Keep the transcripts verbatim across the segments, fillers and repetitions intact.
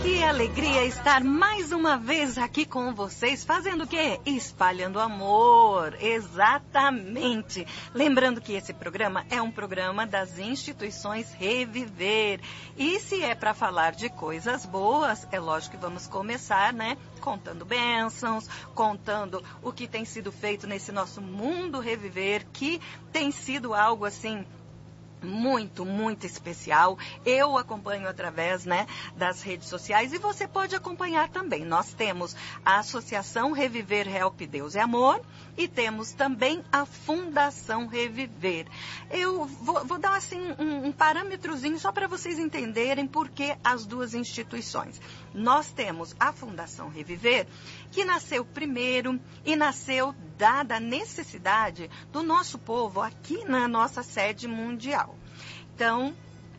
Que alegria estar mais uma vez aqui com vocês, fazendo o quê? Espalhando amor, exatamente. Lembrando que esse programa é um programa das instituições Reviver. E se é para falar de coisas boas, é lógico que vamos começar, né? Contando bênçãos, contando o que tem sido feito nesse nosso mundo Reviver, que tem sido algo assim muito, muito especial. Eu acompanho através, né, das redes sociais e você pode acompanhar também. Nós temos a Associação Reviver Help Deus e Amor e temos também a Fundação Reviver. Eu vou, vou dar assim um, um parâmetrozinho só para vocês entenderem por que as duas instituições. Nós temos a Fundação Reviver, que nasceu primeiro e nasceu dada a necessidade do nosso povo aqui na nossa sede mundial. Então,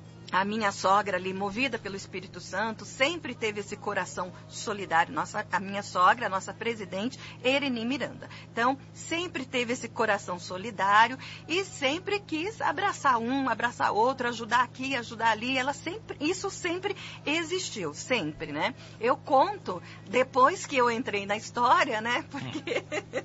a minha sogra ali, movida pelo Espírito Santo, sempre teve esse coração solidário. Nossa, a minha sogra, a nossa presidente, Ereni Miranda. Então, sempre teve esse coração solidário e sempre quis abraçar um, abraçar outro, ajudar aqui, ajudar ali. Ela sempre, isso sempre existiu, sempre, né? Eu conto depois que eu entrei na história, né? Porque,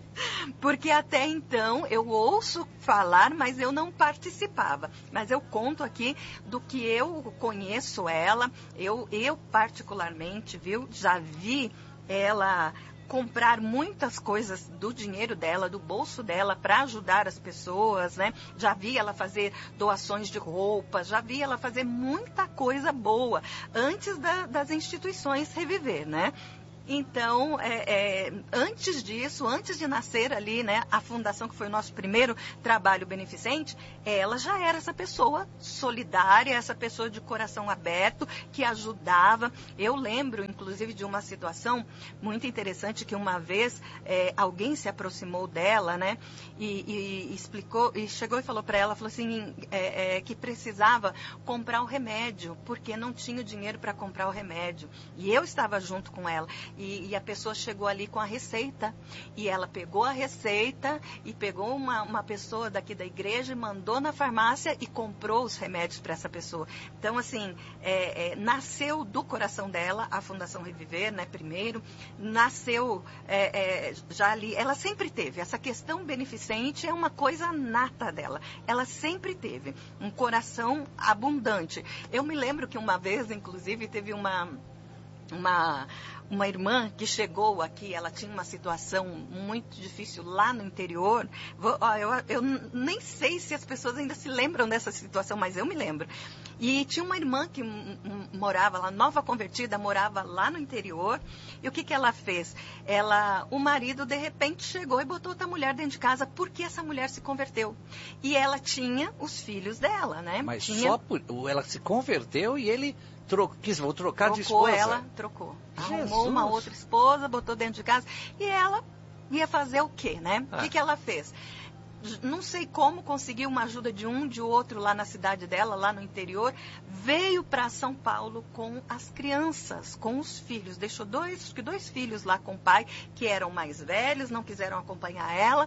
porque até então eu ouço falar, mas eu não participava. Mas eu conto aqui do que eu conheço ela, eu, eu particularmente, viu, já vi ela comprar muitas coisas do dinheiro dela, do bolso dela, para ajudar as pessoas, né? Já vi ela fazer doações de roupas, já vi ela fazer muita coisa boa antes da, das instituições Reviver, né? Então, é, é, antes disso, antes de nascer ali, né, a fundação, que foi o nosso primeiro trabalho beneficente, ela já era essa pessoa solidária, essa pessoa de coração aberto, que ajudava. Eu lembro, inclusive, de uma situação muito interessante, que uma vez é, alguém se aproximou dela, né, e, e explicou, e chegou e falou para ela, falou assim, é, é, que precisava comprar o remédio, porque não tinha o dinheiro para comprar o remédio. E eu estava junto com ela. E, e a pessoa chegou ali com a receita, e ela pegou a receita e pegou uma, uma pessoa daqui da igreja e mandou na farmácia e comprou os remédios para essa pessoa. Então, assim, é, é, nasceu do coração dela a Fundação Reviver, né, primeiro, nasceu é, é, já ali, ela sempre teve, essa questão beneficente é uma coisa nata dela, ela sempre teve um coração abundante. Eu me lembro que uma vez, inclusive, teve uma... uma Uma irmã que chegou aqui, ela tinha uma situação muito difícil lá no interior. Vou, ó, eu, eu nem sei se as pessoas ainda se lembram dessa situação, mas eu me lembro. E tinha uma irmã que m- m- morava lá, nova convertida, morava lá no interior. E o que, que ela fez? Ela, o marido, de repente, chegou e botou outra mulher dentro de casa, porque essa mulher se converteu. E ela tinha os filhos dela, né? Mas tinha... só por... ela se converteu e ele... Tro... Quis, vou trocar trocou de esposa. Ela trocou. Jesus. Arrumou uma outra esposa, botou dentro de casa. E ela ia fazer o quê, né? O Ah. que, que ela fez? Não sei como, conseguiu uma ajuda de um, de outro lá na cidade dela, lá no interior. Veio para São Paulo com as crianças, com os filhos. Deixou dois, acho que dois filhos lá com o pai, que eram mais velhos, não quiseram acompanhar ela.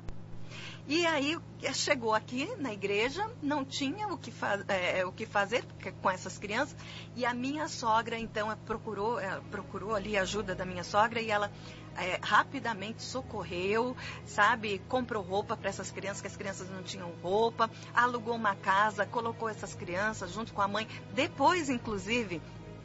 E aí chegou aqui na igreja, não tinha o que, fa é, o que fazer com essas crianças, e a minha sogra então procurou, é, procurou ali a ajuda da minha sogra, e ela é, rapidamente socorreu, sabe, comprou roupa para essas crianças, que as crianças não tinham roupa, alugou uma casa, colocou essas crianças junto com a mãe. Depois, inclusive,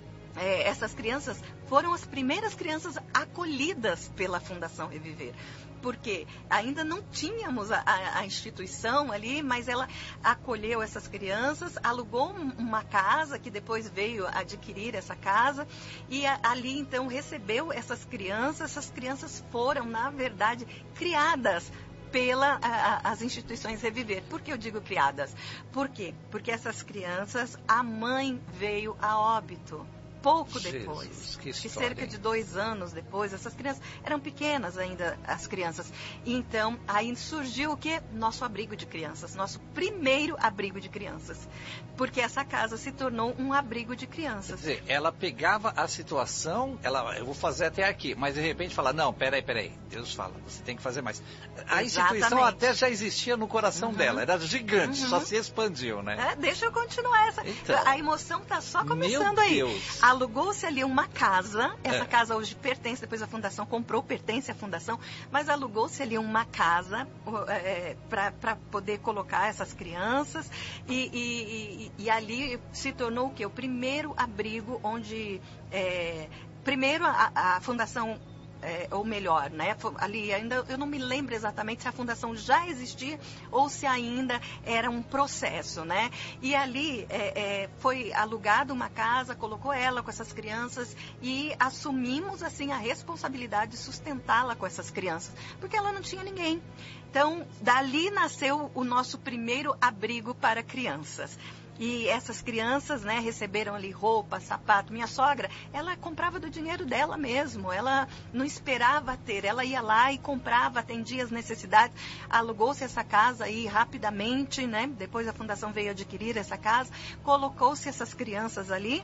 É, essas crianças foram as primeiras crianças acolhidas pela Fundação Reviver, porque ainda não tínhamos a, a, a instituição ali, mas ela acolheu essas crianças, alugou um, uma casa, que depois veio adquirir essa casa, e a, ali então recebeu essas crianças. Essas crianças foram, na verdade, criadas pelas as instituições Reviver. Por que eu digo criadas? Por quê? Porque essas crianças, a mãe veio a óbito. Pouco depois, Jesus, que que história, cerca hein? de dois anos depois, essas crianças eram pequenas ainda, as crianças. Então, aí surgiu o quê? Nosso abrigo de crianças, nosso primeiro abrigo de crianças. Porque essa casa se tornou um abrigo de crianças. Quer dizer, ela pegava a situação, ela, eu vou fazer até aqui, mas de repente fala, não, peraí, peraí, Deus fala, você tem que fazer mais. A instituição Exatamente. até já existia no coração Uhum. dela, era gigante, Uhum. só se expandiu, né? É, deixa eu continuar essa. Então, a emoção está só começando meu aí. Deus. alugou-se ali uma casa, essa É. casa hoje pertence, depois a fundação comprou, pertence à fundação, mas alugou-se ali uma casa é, para poder colocar essas crianças e, e, e, e ali se tornou o quê? O primeiro abrigo onde, é, primeiro a, a fundação... É, ou melhor, né? Ali ainda eu não me lembro exatamente se a fundação já existia ou se ainda era um processo, né? E ali é, é, foi alugada uma casa, colocou ela com essas crianças e assumimos assim a responsabilidade de sustentá-la com essas crianças, porque ela não tinha ninguém. Então, dali nasceu o nosso primeiro abrigo para crianças. E essas crianças, né, receberam ali roupa, sapato. Minha sogra, ela comprava do dinheiro dela mesmo. Ela não esperava ter. Ela ia lá e comprava, atendia as necessidades. Alugou-se essa casa aí rapidamente, né? Depois a fundação veio adquirir essa casa. Colocou-se essas crianças ali,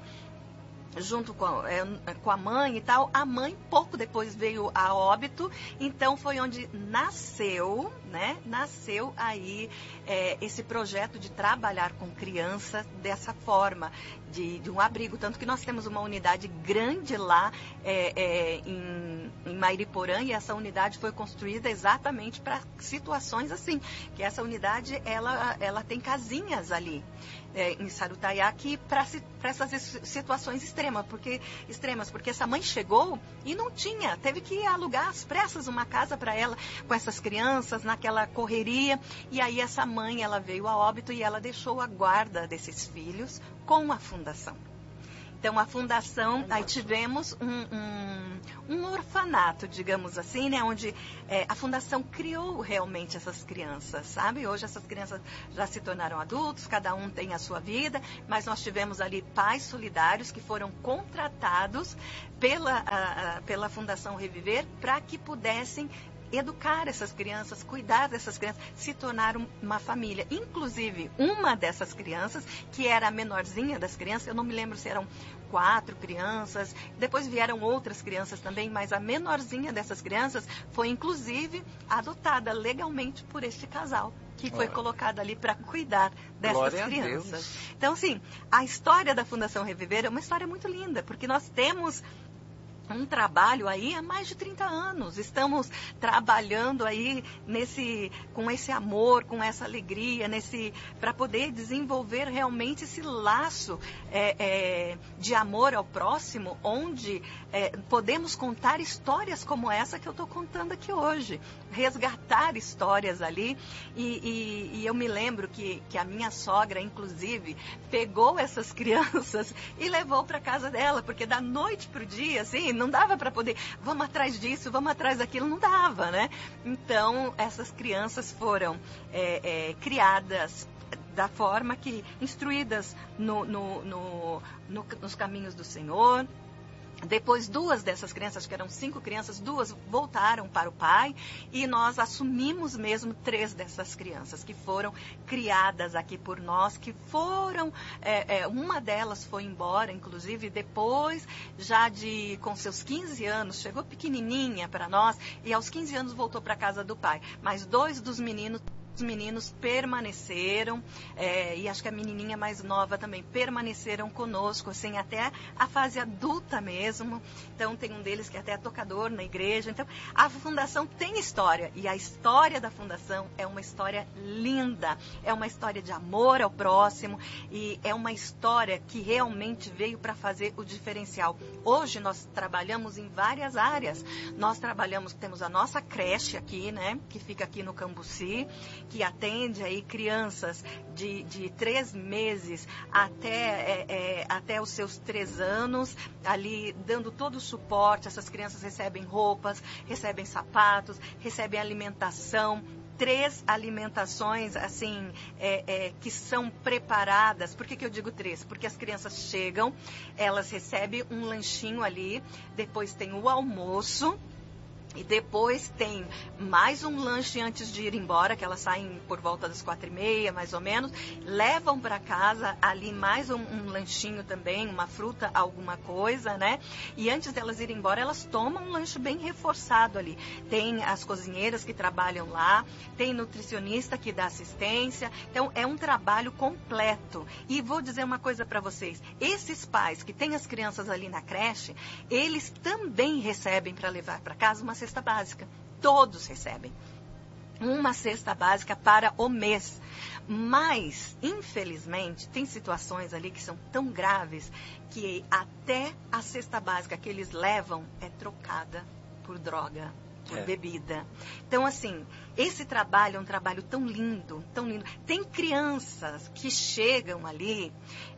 junto com, é, com a mãe e tal. A mãe pouco depois veio a óbito, então foi onde nasceu, né? Nasceu aí é, esse projeto de trabalhar com criança dessa forma, de, de um abrigo, tanto que nós temos uma unidade grande lá é, é, em, em Mairiporã, e essa unidade foi construída exatamente para situações assim, que essa unidade ela, ela tem casinhas ali. É, em Sarutaiá, que para essas situações extremas, porque, extremas, porque essa mãe chegou e não tinha, teve que alugar às pressas uma casa para ela, com essas crianças, naquela correria, e aí essa mãe, ela veio a óbito e ela deixou a guarda desses filhos com a fundação. Então, a fundação, aí tivemos um, um, um orfanato, digamos assim, né, onde é, a fundação criou realmente essas crianças, sabe? Hoje essas crianças já se tornaram adultos, cada um tem a sua vida, mas nós tivemos ali pais solidários que foram contratados pela, a, a, pela Fundação Reviver para que pudessem educar essas crianças, cuidar dessas crianças, se tornar uma família. Inclusive, uma dessas crianças, que era a menorzinha das crianças, eu não me lembro se eram quatro crianças, depois vieram outras crianças também, mas a menorzinha dessas crianças foi, inclusive, adotada legalmente por este casal, que foi colocado ali para cuidar dessas Glória crianças. Então, assim, a história da Fundação Reviver é uma história muito linda, porque nós temos um trabalho aí há mais de trinta anos. Estamos trabalhando aí nesse, com esse amor, com essa alegria, nesse, para poder desenvolver realmente esse laço é, é, de amor ao próximo, onde é, podemos contar histórias como essa que eu estou contando aqui hoje. Resgatar histórias ali. E, e, e eu me lembro que, que a minha sogra, inclusive, pegou essas crianças e levou para casa dela, porque da noite para o dia, assim, não dava para poder, vamos atrás disso, vamos atrás daquilo, não dava, né? Então, essas crianças foram é, é, criadas da forma que, instruídas no, no, no, no, nos caminhos do Senhor. Depois, duas dessas crianças, acho que eram cinco crianças, duas voltaram para o pai e nós assumimos mesmo três dessas crianças que foram criadas aqui por nós, que foram, é, é, uma delas foi embora, inclusive, depois, já de com seus quinze anos, chegou pequenininha para nós e aos quinze anos voltou para a casa do pai. Mas dois dos meninos Os meninos permaneceram, é, e acho que a menininha mais nova também, permaneceram conosco, assim, até a fase adulta mesmo. Então, tem um deles que até é tocador na igreja. Então, a fundação tem história, e a história da fundação é uma história linda, é uma história de amor ao próximo, e é uma história que realmente veio para fazer o diferencial. Hoje, nós trabalhamos em várias áreas. Nós trabalhamos, temos a nossa creche aqui, né, que fica aqui no Cambuci, que atende aí crianças de, de três meses até, é, é, até os seus três anos, ali dando todo o suporte. Essas crianças recebem roupas, recebem sapatos, recebem alimentação, três alimentações, assim, é, é, que são preparadas. Por que que eu digo três? Porque as crianças chegam, elas recebem um lanchinho ali, depois tem o almoço, E depois tem mais um lanche antes de ir embora, que elas saem por volta das quatro e meia, mais ou menos. Levam para casa ali mais um, um lanchinho também, uma fruta, alguma coisa, né? E antes delas irem embora, elas tomam um lanche bem reforçado ali. Tem as cozinheiras que trabalham lá, tem nutricionista que dá assistência. Então, é um trabalho completo. E vou dizer uma coisa para vocês. Esses pais que têm as crianças ali na creche, eles também recebem para levar para casa uma cesta básica. Todos recebem uma cesta básica para o mês. Mas, infelizmente, tem situações ali que são tão graves que até a cesta básica que eles levam é trocada por droga, por é. bebida. Então, assim, esse trabalho é um trabalho tão lindo, tão lindo. Tem crianças que chegam ali,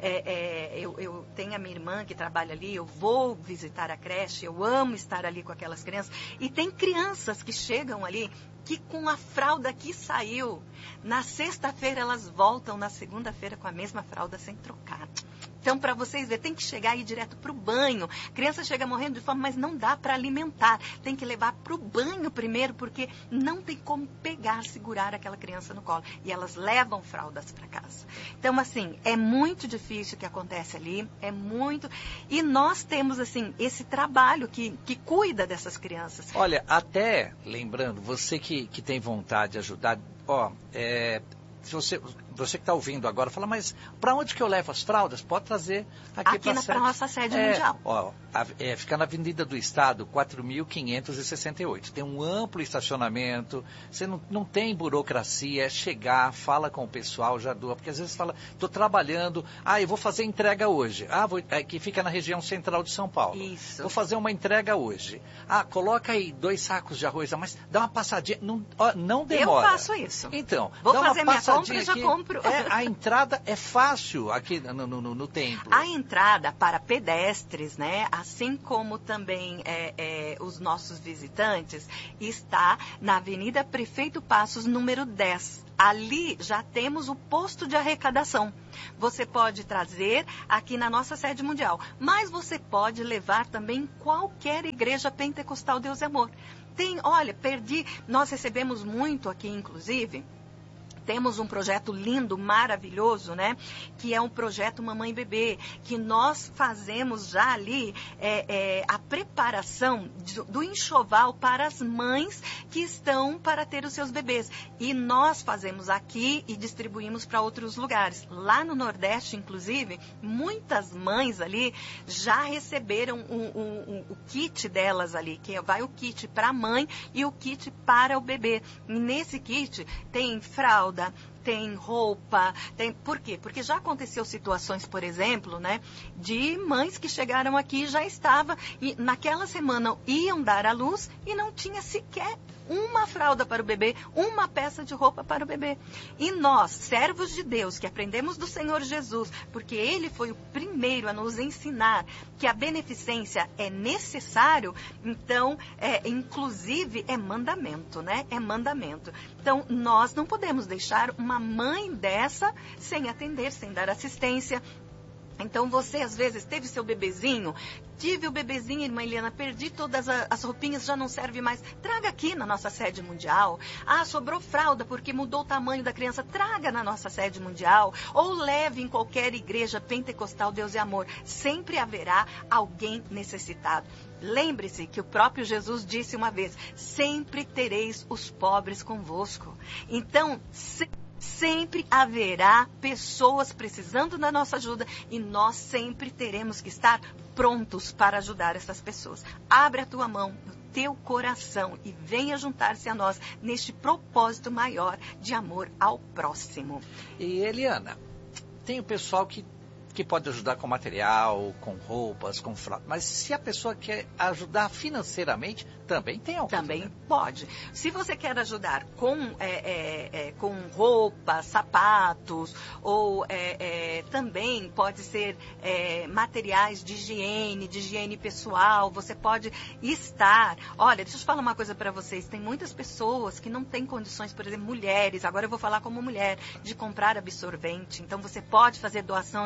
é, é, eu, eu tenho a minha irmã que trabalha ali, eu vou visitar a creche, eu amo estar ali com aquelas crianças. E tem crianças que chegam ali, que com a fralda que saiu, na sexta-feira elas voltam na segunda-feira com a mesma fralda sem trocar. Então, para vocês verem, tem que chegar e ir direto para o banho. A criança chega morrendo de fome, mas não dá para alimentar. Tem que levar para o banho primeiro, porque não tem como pegar, segurar aquela criança no colo. E elas levam fraldas para casa. Então, assim, é muito difícil o que acontece ali. É muito... E nós temos, assim, esse trabalho que, que cuida dessas crianças. Olha, até, lembrando, você que, que tem vontade de ajudar, ó, é... Se você, você que está ouvindo agora, fala, mas para onde que eu levo as fraldas? Pode trazer aqui, aqui para a nossa sede é, mundial. Ó, a, é, fica na Avenida do Estado, quatro mil quinhentos e sessenta e oito. Tem um amplo estacionamento, você não, não tem burocracia, é chegar, fala com o pessoal, já doa, porque às vezes fala, estou trabalhando, ah, eu vou fazer entrega hoje. Ah, vou, é, que fica na região central de São Paulo. Isso. Vou fazer uma entrega hoje. Ah, coloca aí dois sacos de arroz, mas dá uma passadinha, não, ó, não demora. Eu faço isso. Então, vou dá fazer uma minha compra e já aqui. compro. É, a entrada é fácil aqui no, no, no, no templo. A entrada para pedestres, né, assim como também é, é, os nossos visitantes, está na Avenida Prefeito Passos, número dez. Ali já temos o posto de arrecadação. Você pode trazer aqui na nossa sede mundial, mas você pode levar também em qualquer igreja pentecostal Deus e Amor. Tem, olha, perdi, nós recebemos muito aqui, inclusive... Temos um projeto lindo, maravilhoso, né? Que é um projeto Mamãe Bebê, que nós fazemos já ali é, é, a preparação do, do enxoval para as mães que estão para ter os seus bebês. E nós fazemos aqui e distribuímos para outros lugares. Lá no Nordeste, inclusive, muitas mães ali já receberam o, o, o, o kit delas ali, que vai o kit para a mãe e o kit para o bebê. E nesse kit tem fralda, tem roupa, tem... Por quê? Porque já aconteceu situações, por exemplo, né, de mães que chegaram aqui e já estava, e naquela semana iam dar à luz e não tinha sequer uma fralda para o bebê, uma peça de roupa para o bebê. E nós, servos de Deus, que aprendemos do Senhor Jesus, porque Ele foi o primeiro a nos ensinar que a beneficência é necessário, então, é, inclusive, é mandamento, né? É mandamento. Então, nós não podemos deixar uma mãe dessa sem atender, sem dar assistência. Então, você, às vezes, teve seu bebezinho, tive o bebezinho, irmã Eliana, perdi todas as roupinhas, já não serve mais. Traga aqui na nossa sede mundial. Ah, sobrou fralda porque mudou o tamanho da criança. Traga na nossa sede mundial. Ou leve em qualquer igreja pentecostal Deus e Amor. Sempre haverá alguém necessitado. Lembre-se que o próprio Jesus disse uma vez, sempre tereis os pobres convosco. Então, sempre... Sempre haverá pessoas precisando da nossa ajuda e nós sempre teremos que estar prontos para ajudar essas pessoas. Abre a tua mão, o teu coração e venha juntar-se a nós neste propósito maior de amor ao próximo. E Eliana, tem o pessoal que, que pode ajudar com material, com roupas, com fralda, mas se a pessoa quer ajudar financeiramente, também tem algo. Também né? Pode. Se você quer ajudar com, é, é, é, com roupas, sapatos, ou é, é, também pode ser é, materiais de higiene, de higiene pessoal, você pode estar... Olha, deixa eu falar uma coisa para vocês. Tem muitas pessoas que não têm condições, por exemplo, mulheres, agora eu vou falar como mulher, de comprar absorvente. Então, você pode fazer doação de absorvente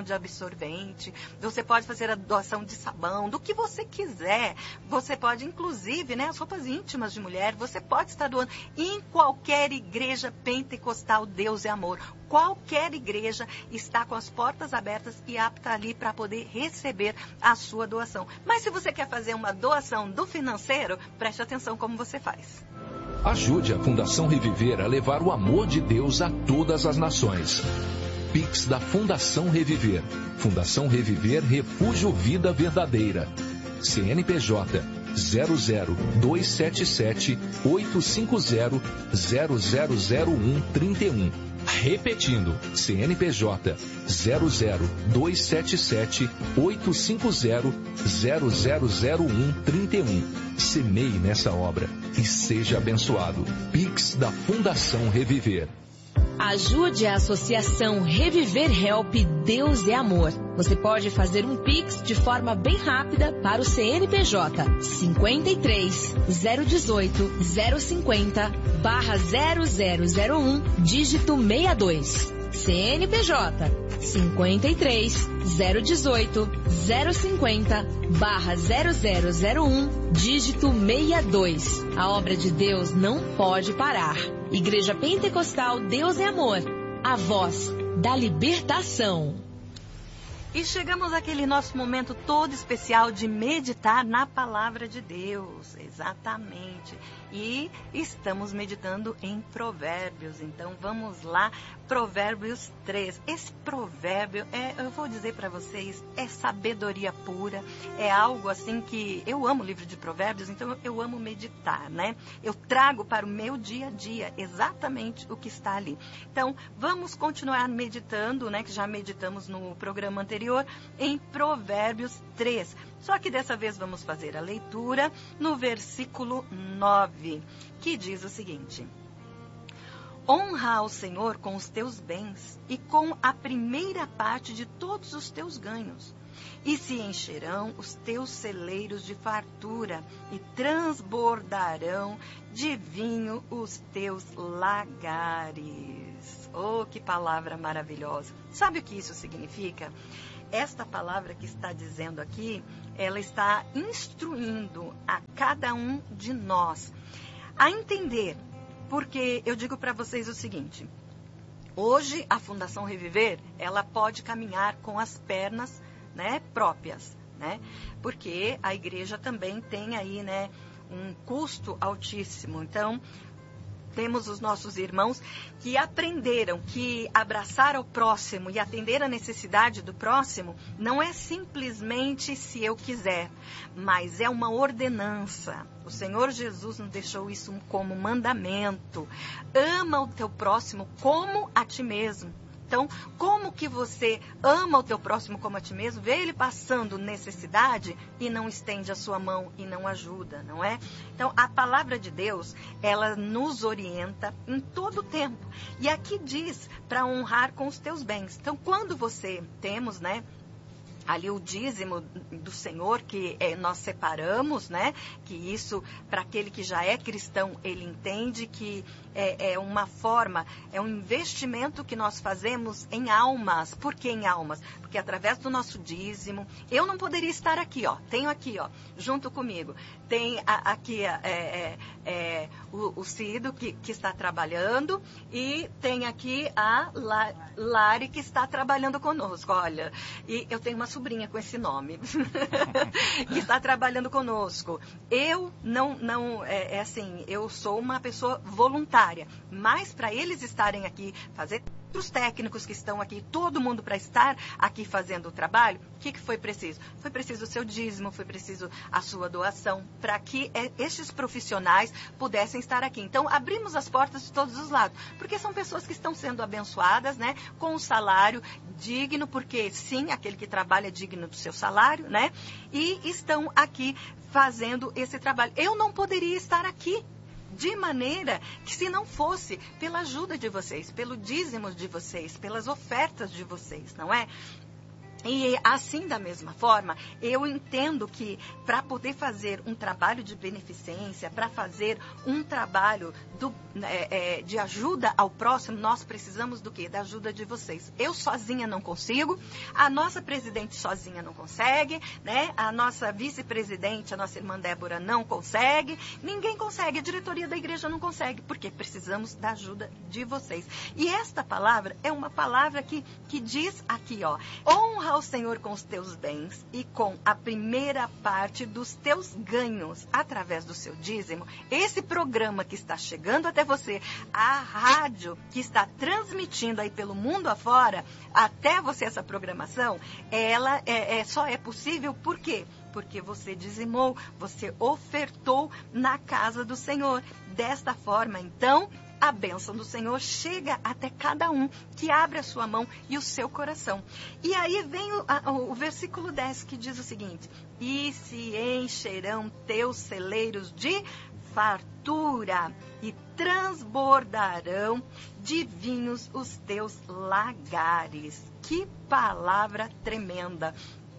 absorvente, você pode fazer a doação de sabão, do que você quiser. Você pode, inclusive, né, as roupas íntimas de mulher, você pode estar doando em qualquer igreja pentecostal. Deus é amor. Qualquer igreja está com as portas abertas e apta ali para poder receber a sua doação. Mas se você quer fazer uma doação do financeiro, preste atenção como você faz. Ajude a Fundação Reviver a levar o amor de Deus a todas as nações. Pix da Fundação Reviver. Fundação Reviver Refúgio Vida Verdadeira. C N P J zero zero dois sete sete oito cinco zero zero zero zero um trinta e um. Repetindo, C N P J zero zero dois sete sete oito cinco zero zero zero zero um trinta e um. Semeie nessa obra e seja abençoado. Pix da Fundação Reviver. Ajude a Associação Reviver Help Deus é Amor. Você pode fazer um Pix de forma bem rápida para o C N P J cinquenta e três, zero dezoito, zero cinquenta, barra zero zero zero um, dígito sessenta e dois. C N P J cinquenta e três, zero dezoito, zero cinquenta, barra zero zero zero um, dígito sessenta e dois. A obra de Deus não pode parar. Igreja Pentecostal Deus é Amor, a voz da libertação. E chegamos àquele nosso momento todo especial de meditar na palavra de Deus, exatamente. E estamos meditando em Provérbios, então vamos lá, Provérbios três. Esse provérbio, é, eu vou dizer para vocês, é sabedoria pura, é algo assim que eu amo o livro de Provérbios, então eu amo meditar, né? Eu trago para o meu dia a dia exatamente o que está ali. Então, vamos continuar meditando, né, que já meditamos no programa anterior, em Provérbios três. Só que dessa vez vamos fazer a leitura no versículo nove, que diz o seguinte: honra ao Senhor com os teus bens e com a primeira parte de todos os teus ganhos, e se encherão os teus celeiros de fartura e transbordarão de vinho os teus lagares. Oh, que palavra maravilhosa! Sabe o que isso significa? Esta palavra que está dizendo aqui, ela está instruindo a cada um de nós a entender, porque eu digo para vocês o seguinte: hoje a Fundação Reviver, ela pode caminhar com as pernas, né, próprias, né? Porque a igreja também tem aí, né, um custo altíssimo. Então, temos os nossos irmãos que aprenderam que abraçar ao próximo e atender a necessidade do próximo não é simplesmente se eu quiser, mas é uma ordenança. O Senhor Jesus nos deixou isso como mandamento. Ama o teu próximo como a ti mesmo. Então, como que você ama o teu próximo como a ti mesmo, vê ele passando necessidade e não estende a sua mão e não ajuda, não é? Então, a palavra de Deus, ela nos orienta em todo o tempo. E aqui diz para honrar com os teus bens. Então, quando você temos, né, ali o dízimo do Senhor que é, nós separamos, né? Que isso, para aquele que já é cristão, ele entende que é, é uma forma, é um investimento que nós fazemos em almas. Por que em almas? Porque através do nosso dízimo, eu não poderia estar aqui, ó. Tenho aqui, ó, junto comigo. Tem a, aqui é, é, é, o, o Cido que, que está trabalhando e tem aqui a La, Lari que está trabalhando conosco, olha. E eu tenho uma sobrinha com esse nome que está trabalhando conosco. Eu não, não é, é assim, eu sou uma pessoa voluntária, mas para eles estarem aqui, fazer para os técnicos que estão aqui, todo mundo para estar aqui fazendo o trabalho, o que, que foi preciso? Foi preciso o seu dízimo, foi preciso a sua doação, para que é, estes profissionais pudessem estar aqui. Então, abrimos as portas de todos os lados, porque são pessoas que estão sendo abençoadas, né, com um salário digno, porque sim, aquele que trabalha é digno do seu salário, né, e estão aqui fazendo esse trabalho. Eu não poderia estar aqui, de maneira que se não fosse pela ajuda de vocês, pelo dízimo de vocês, pelas ofertas de vocês, não é? E assim, da mesma forma, eu entendo que para poder fazer um trabalho de beneficência, para fazer um trabalho do, é, é, de ajuda ao próximo, nós precisamos do quê? Da ajuda de vocês. Eu sozinha não consigo, a nossa presidente sozinha não consegue, né? A nossa vice-presidente, a nossa irmã Débora, não consegue, ninguém consegue, a diretoria da igreja não consegue, porque precisamos da ajuda de vocês. E esta palavra é uma palavra que, que diz aqui, ó, honra ao Senhor com os teus bens e com a primeira parte dos teus ganhos através do seu dízimo. Esse programa que está chegando até você, a rádio que está transmitindo aí pelo mundo afora, até você essa programação, ela é, é, só é possível por quê? Porque você dizimou, você ofertou na casa do Senhor. Desta forma, então, a bênção do Senhor chega até cada um que abre a sua mão e o seu coração. E aí vem o, a, o versículo dez que diz o seguinte: e se encherão teus celeiros de fartura e transbordarão de vinhos os teus lagares. Que palavra tremenda!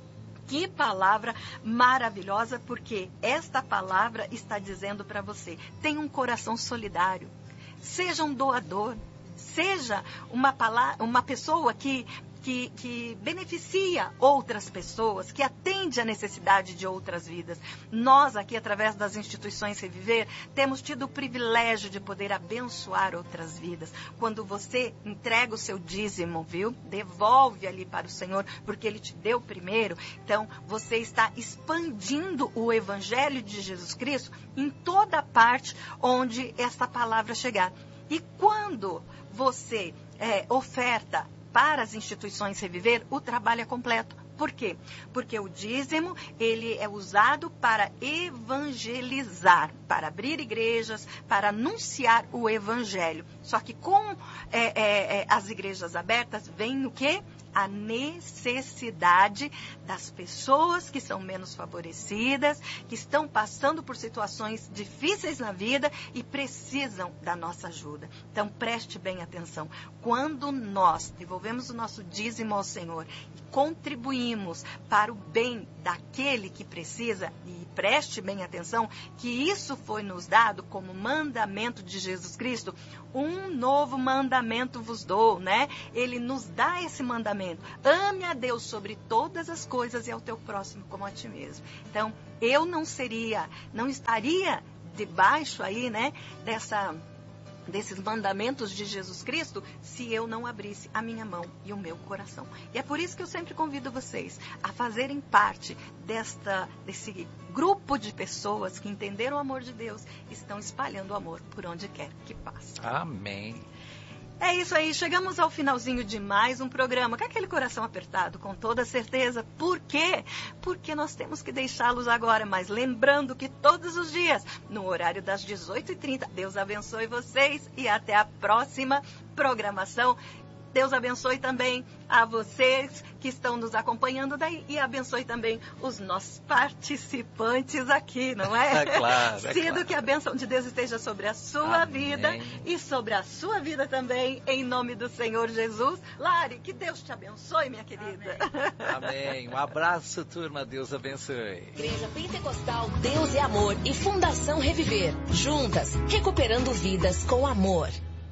Que palavra maravilhosa, porque esta palavra está dizendo para você, tenha um coração solidário. Seja um doador, seja uma, palavra, uma pessoa que, que, que beneficia outras pessoas, que atende à necessidade de outras vidas. Nós aqui, através das instituições Reviver, temos tido o privilégio de poder abençoar outras vidas. Quando você entrega o seu dízimo, viu? Devolve ali para o Senhor, porque Ele te deu primeiro. Então, você está expandindo o Evangelho de Jesus Cristo em toda parte onde essa palavra chegar. E quando você é, oferta para as instituições Reviver, o trabalho é completo. Por quê? Porque o dízimo, ele é usado para evangelizar, para abrir igrejas, para anunciar o Evangelho. Só que com é, é, é, as igrejas abertas, vem o quê? A necessidade das pessoas que são menos favorecidas, que estão passando por situações difíceis na vida e precisam da nossa ajuda. Então, preste bem atenção. Quando nós devolvemos o nosso dízimo ao Senhor e contribuímos para o bem daquele que precisa, e preste bem atenção, que isso foi nos dado como mandamento de Jesus Cristo, um novo mandamento vos dou, né? Ele nos dá esse mandamento. Ame a Deus sobre todas as coisas e ao teu próximo como a ti mesmo. Então, eu não seria, não estaria debaixo aí, né, dessa, desses mandamentos de Jesus Cristo se eu não abrisse a minha mão e o meu coração. E é por isso que eu sempre convido vocês a fazerem parte desta, desse grupo de pessoas que entenderam o amor de Deus e estão espalhando o amor por onde quer que passe. Amém. É isso aí, chegamos ao finalzinho de mais um programa, com aquele coração apertado, com toda certeza. Por quê? Porque nós temos que deixá-los agora, mas lembrando que todos os dias, no horário das dezoito e trinta, Deus abençoe vocês e até a próxima programação. Deus abençoe também a vocês que estão nos acompanhando daí e abençoe também os nossos participantes aqui, não é? É claro, é Sendo claro. que a bênção de Deus esteja sobre a sua Amém. vida e sobre a sua vida também, em nome do Senhor Jesus. Lari, que Deus te abençoe, minha querida. Amém. Amém. Um abraço, turma. Deus abençoe. Igreja Pentecostal Deus é Amor e Fundação Reviver. Juntas, recuperando vidas com amor.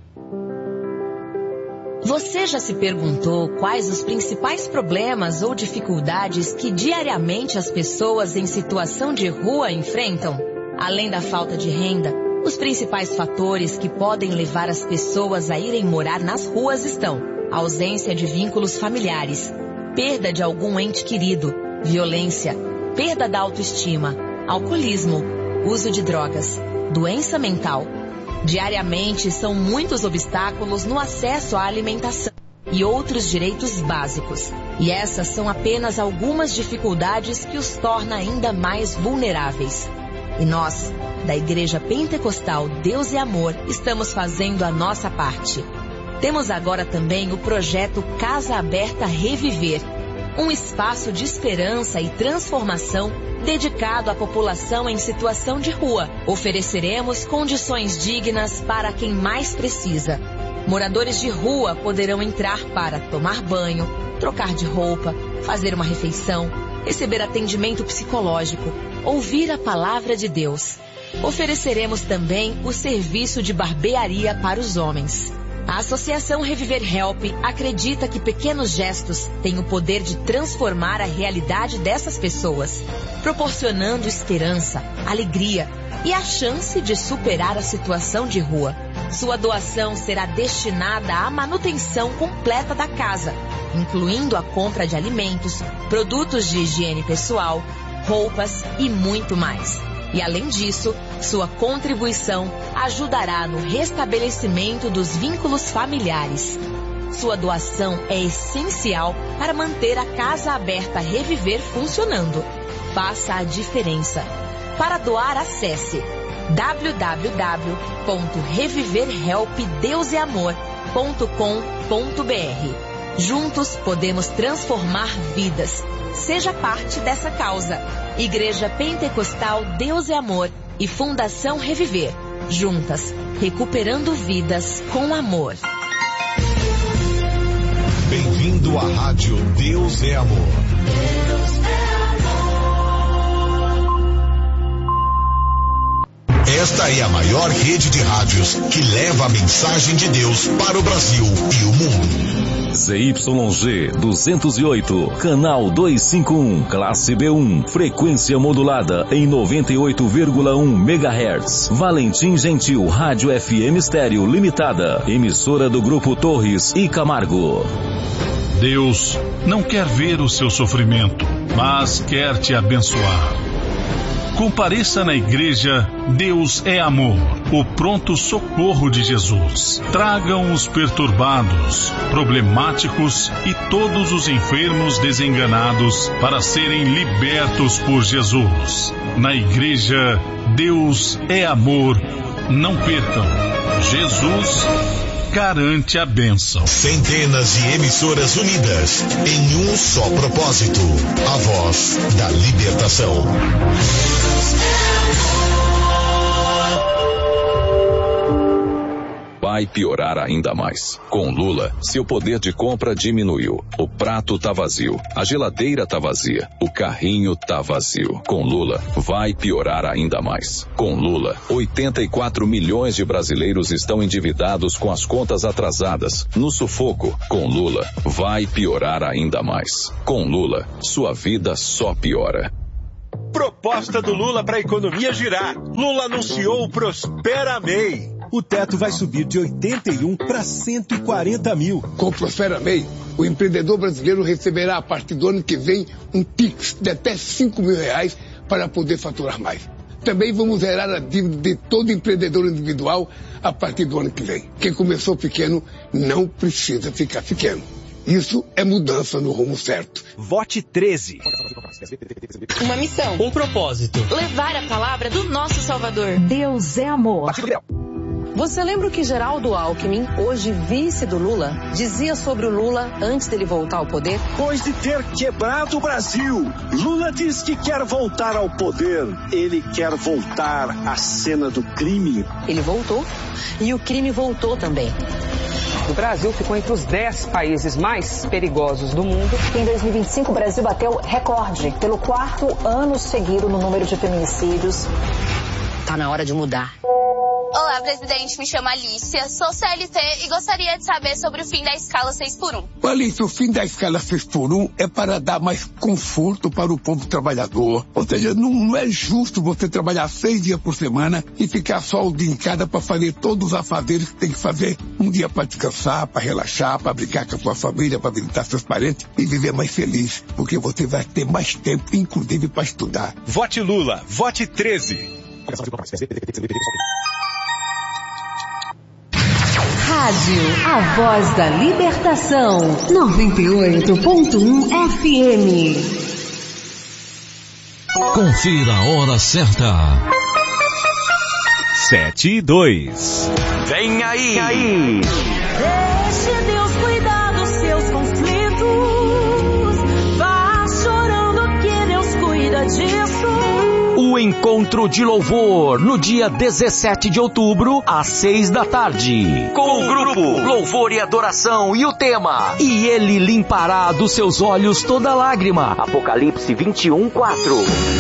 Você já se perguntou quais os principais problemas ou dificuldades que diariamente as pessoas em situação de rua enfrentam? Além da falta de renda, os principais fatores que podem levar as pessoas a irem morar nas ruas estão: ausência de vínculos familiares, perda de algum ente querido, violência, perda da autoestima, alcoolismo, uso de drogas, doença mental. Diariamente são muitos obstáculos no acesso à alimentação e outros direitos básicos. E essas são apenas algumas dificuldades que os torna ainda mais vulneráveis. E nós, da Igreja Pentecostal Deus é Amor, estamos fazendo a nossa parte. Temos agora também o projeto Casa Aberta Reviver, um espaço de esperança e transformação dedicado à população em situação de rua. Ofereceremos condições dignas para quem mais precisa. Moradores de rua poderão entrar para tomar banho, trocar de roupa, fazer uma refeição, receber atendimento psicológico, ouvir a palavra de Deus. Ofereceremos também o serviço de barbearia para os homens. A Associação Reviver Help acredita que pequenos gestos têm o poder de transformar a realidade dessas pessoas, proporcionando esperança, alegria e a chance de superar a situação de rua. Sua doação será destinada à manutenção completa da casa, incluindo a compra de alimentos, produtos de higiene pessoal, roupas e muito mais. E além disso, sua contribuição ajudará no restabelecimento dos vínculos familiares. Sua doação é essencial para manter a Casa Aberta Reviver funcionando. Faça a diferença. Para doar, acesse w w w ponto reviver help deus e amor ponto com ponto b r. Juntos podemos transformar vidas. Seja parte dessa causa. Igreja Pentecostal Deus e Amor e Fundação Reviver. Juntas, recuperando vidas com amor. Bem-vindo à Rádio Deus é Amor. Deus é amor. Esta é a maior rede de rádios que leva a mensagem de Deus para o Brasil e o mundo. Z Y G duzentos e oito, canal duzentos e cinquenta e um, classe B um, frequência modulada em noventa e oito vírgula um megahertz. Valentim Gentil Rádio F M Estéreo Limitada, emissora do Grupo Torres e Camargo. Deus não quer ver o seu sofrimento, mas quer te abençoar. Compareça na igreja Deus é Amor, o pronto socorro de Jesus. Tragam os perturbados, problemáticos e todos os enfermos desenganados para serem libertos por Jesus. Na igreja Deus é Amor, não percam. Jesus garante a bênção. Centenas de emissoras unidas em um só propósito: a voz da libertação. Vai piorar ainda mais. Com Lula, seu poder de compra diminuiu. O prato tá vazio, a geladeira tá vazia, o carrinho tá vazio. Com Lula, vai piorar ainda mais. Com Lula, oitenta e quatro milhões de brasileiros estão endividados com as contas atrasadas, no sufoco. Com Lula, vai piorar ainda mais. Com Lula, sua vida só piora. Proposta do Lula para a economia girar. Lula anunciou o Prospera MEI. O teto vai subir de oitenta e um para cento e quarenta mil. Com o Prospera MEI, o empreendedor brasileiro receberá a partir do ano que vem um Pix de até cinco mil reais para poder faturar mais. Também vamos zerar a dívida de todo empreendedor individual a partir do ano que vem. Quem começou pequeno não precisa ficar pequeno. Isso é mudança no rumo certo. Vote treze. Uma missão. Um propósito. Levar a palavra do nosso Salvador. Deus é amor. Você lembra o que Geraldo Alckmin, hoje vice do Lula, dizia sobre o Lula antes dele voltar ao poder? Depois de ter quebrado o Brasil, Lula diz que quer voltar ao poder. Ele quer voltar à cena do crime. Ele voltou e o crime voltou também. O Brasil ficou entre os dez países mais perigosos do mundo. Em dois mil e vinte e cinco, o Brasil bateu recorde pelo quarto ano seguido no número de feminicídios. Tá na hora de mudar. Olá, presidente. Me chamo Alicia, sou C L T e gostaria de saber sobre o fim da escala seis por um. Alicia, o fim da escala seis por um é para dar mais conforto para o povo trabalhador. Ou seja, não, não é justo você trabalhar seis dias por semana e ficar só o dia em cada para fazer todos os afazeres que tem que fazer. Um dia para descansar, para relaxar, para brincar com a sua família, para visitar seus parentes e viver mais feliz. Porque você vai ter mais tempo, inclusive, para estudar. Vote Lula. Vote treze. Rádio A Voz da Libertação, noventa e oito ponto um F M. Confira a hora certa. Sete e dois. Vem aí. Vem aí. Deixe Deus cuidar dos seus conflitos. Vá chorando que Deus cuida disso. o Encontro de Louvor, no dia dezessete de outubro, às seis da tarde. Com o grupo Louvor e Adoração e o tema: E Ele limpará dos seus olhos toda lágrima. Apocalipse vinte e um, quatro.